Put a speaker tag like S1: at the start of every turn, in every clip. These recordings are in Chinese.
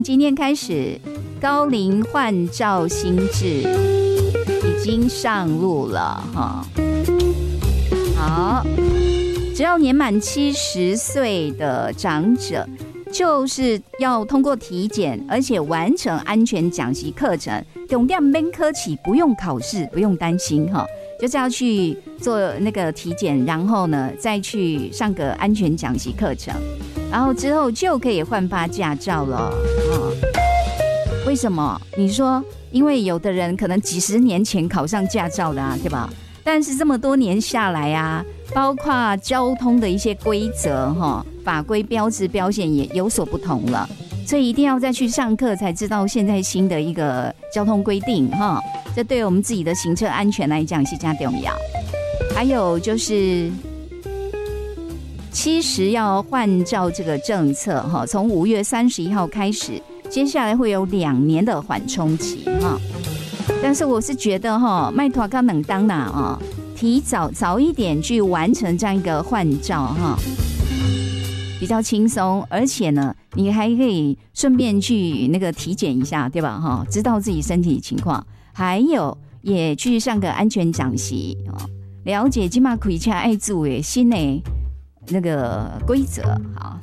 S1: 今天开始，高龄换照新制已经上路了哈。好，只要年满70岁的长者，就是要通过体检，而且完成安全讲习课程，重点免科起，不用考试，不用担心哈，就是要去做那个体检，然后呢再去上个安全讲习课程。然后之后就可以换发驾照了，为什么？你说，因为有的人可能几十年前考上驾照的啊，对吧？但是这么多年下来啊，包括交通的一些规则法规标志标线也有所不同了，所以一定要再去上课才知道现在新的一个交通规定这对我们自己的行车安全来讲是加重要。还有就是70要换照这个政策从5月31号开始，接下来会有2年的缓冲期但是我是觉得麦托刚能当啦提早一点去完成这样一个换照比较轻松，而且呢你还可以顺便去那个体检一下，对吧知道自己身体情况，还有也去上个安全讲习了解现在开车要注意新的那个规则。好，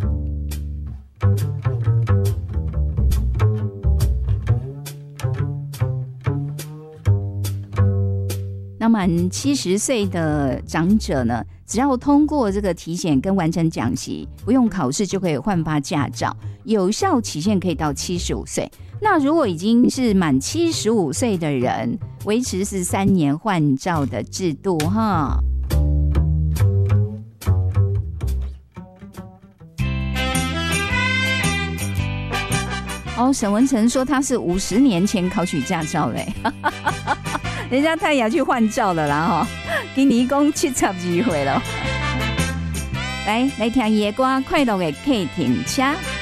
S1: 那满70岁的长者呢，只要通过这个体检跟完成讲习，不用考试就可以换发驾照，有效期限可以到75岁。那如果已经是满75岁的人，维持是3年换照的制度沈文成说他是50年前考取驾照嘞，人家太阳去换照了啦今年讲72岁了。来听夜歌，快乐的客停车。